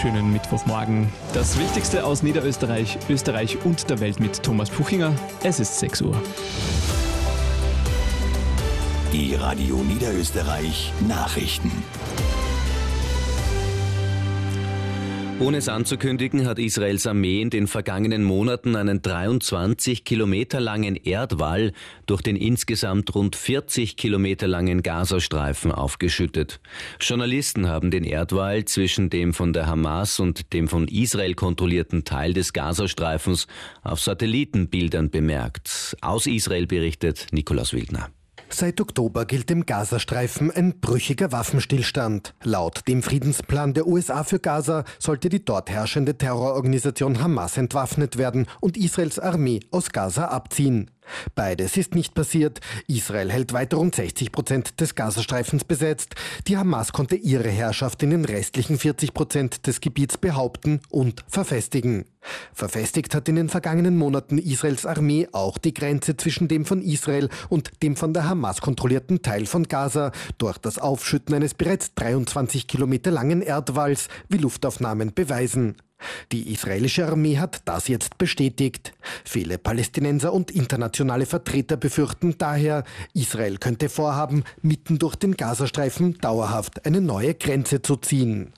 Schönen Mittwochmorgen. Das Wichtigste aus Niederösterreich, Österreich und der Welt mit Thomas Puchinger. Es ist 6 Uhr. Die Radio Niederösterreich Nachrichten. Ohne es anzukündigen, hat Israels Armee in den vergangenen Monaten einen 23 Kilometer langen Erdwall durch den insgesamt rund 40 Kilometer langen Gazastreifen aufgeschüttet. Journalisten haben den Erdwall zwischen dem von der Hamas und dem von Israel kontrollierten Teil des Gazastreifens auf Satellitenbildern bemerkt. Aus Israel berichtet Nikolaus Wildner. Seit Oktober gilt im Gazastreifen ein brüchiger Waffenstillstand. Laut dem Friedensplan der USA für Gaza sollte die dort herrschende Terrororganisation Hamas entwaffnet werden und Israels Armee aus Gaza abziehen. Beides ist nicht passiert. Israel hält weiter rund 60% des Gazastreifens besetzt. Die Hamas konnte ihre Herrschaft in den restlichen 40% des Gebiets behaupten und verfestigen. Verfestigt hat in den vergangenen Monaten Israels Armee auch die Grenze zwischen dem von Israel und dem von der Hamas kontrollierten Teil von Gaza durch das Aufschütten eines bereits 23 Kilometer langen Erdwalls, wie Luftaufnahmen beweisen. Die israelische Armee hat das jetzt bestätigt. Viele Palästinenser und internationale Vertreter befürchten daher, Israel könnte vorhaben, mitten durch den Gazastreifen dauerhaft eine neue Grenze zu ziehen.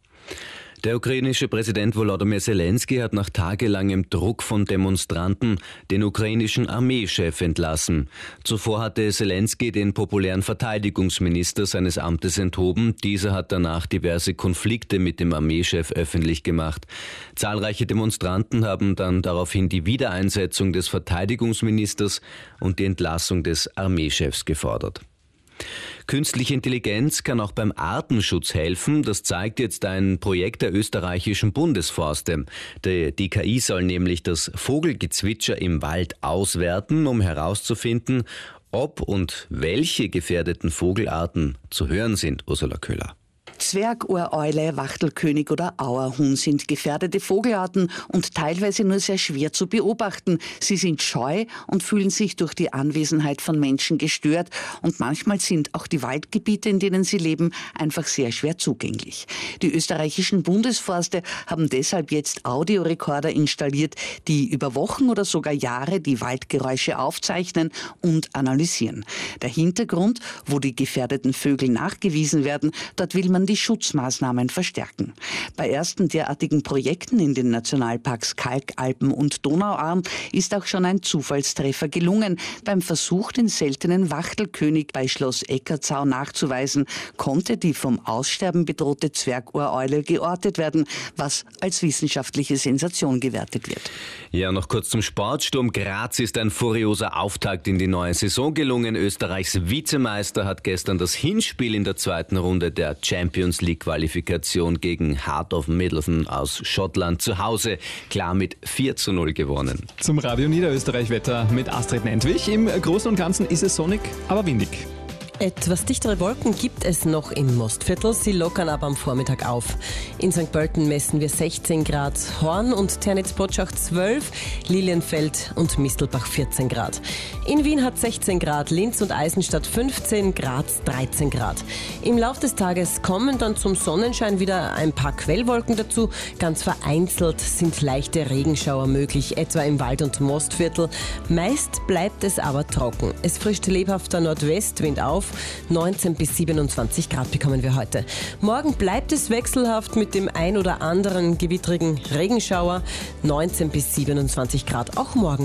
Der ukrainische Präsident Volodymyr Zelensky hat nach tagelangem Druck von Demonstranten den ukrainischen Armeechef entlassen. Zuvor hatte Zelensky den populären Verteidigungsminister seines Amtes enthoben. Dieser hat danach diverse Konflikte mit dem Armeechef öffentlich gemacht. Zahlreiche Demonstranten haben dann daraufhin die Wiedereinsetzung des Verteidigungsministers und die Entlassung des Armeechefs gefordert. Künstliche Intelligenz kann auch beim Artenschutz helfen. Das zeigt jetzt ein Projekt der österreichischen Bundesforste. Die KI soll nämlich das Vogelgezwitscher im Wald auswerten, um herauszufinden, ob und welche gefährdeten Vogelarten zu hören sind. Ursula Köhler. Zwergohreule, Wachtelkönig oder Auerhuhn sind gefährdete Vogelarten und teilweise nur sehr schwer zu beobachten. Sie sind scheu und fühlen sich durch die Anwesenheit von Menschen gestört und manchmal sind auch die Waldgebiete, in denen sie leben, einfach sehr schwer zugänglich. Die österreichischen Bundesforste haben deshalb jetzt Audiorekorder installiert, die über Wochen oder sogar Jahre die Waldgeräusche aufzeichnen und analysieren. Der Hintergrund, wo die gefährdeten Vögel nachgewiesen werden, dort will man die Schutzmaßnahmen verstärken. Bei ersten derartigen Projekten in den Nationalparks Kalkalpen und Donauauen ist auch schon ein Zufallstreffer gelungen. Beim Versuch, den seltenen Wachtelkönig bei Schloss Eckartsau nachzuweisen, konnte die vom Aussterben bedrohte Zwergohreule geortet werden, was als wissenschaftliche Sensation gewertet wird. Ja, noch kurz zum Sport. Sturm Graz ist ein furioser Auftakt in die neue Saison gelungen. Österreichs Vizemeister hat gestern das Hinspiel in der zweiten Runde der Champions League Qualifikation gegen Heart of Midlothian aus Schottland zu Hause klar mit 4:0 gewonnen. Zum Radio Niederösterreich-Wetter mit Astrid Nentwich. Im Großen und Ganzen ist es sonnig, aber windig. Etwas dichtere Wolken gibt es noch im Mostviertel, sie lockern aber am Vormittag auf. In St. Pölten messen wir 16 Grad, Horn und Ternitz-Potschach 12, Lilienfeld und Mistelbach 14 Grad. In Wien hat 16 Grad, Linz und Eisenstadt 15, Graz 13 Grad. Im Lauf des Tages kommen dann zum Sonnenschein wieder ein paar Quellwolken dazu. Ganz vereinzelt sind leichte Regenschauer möglich, etwa im Wald- und Mostviertel. Meist bleibt es aber trocken. Es frischt lebhafter Nordwestwind auf. 19 bis 27 Grad bekommen wir heute. Morgen bleibt es wechselhaft mit dem ein oder anderen gewittrigen Regenschauer. 19 bis 27 Grad auch morgen.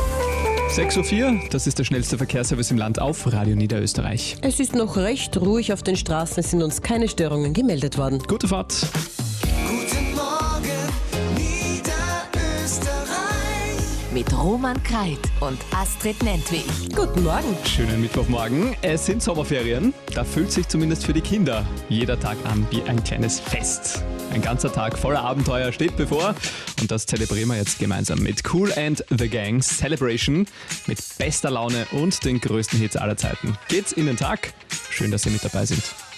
6:04 Uhr, das ist der schnellste Verkehrsservice im Land auf Radio Niederösterreich. Es ist noch recht ruhig auf den Straßen, es sind uns keine Störungen gemeldet worden. Gute Fahrt. Guten Morgen, Niederösterreich. Mit Roman Kreit und Astrid Nentwich. Guten Morgen. Schönen Mittwochmorgen. Es sind Sommerferien. Da fühlt sich zumindest für die Kinder jeder Tag an wie ein kleines Fest. Ein ganzer Tag voller Abenteuer steht bevor und das zelebrieren wir jetzt gemeinsam mit Kool and the Gang Celebration mit bester Laune und den größten Hits aller Zeiten. Geht's in den Tag? Schön, dass Sie mit dabei sind.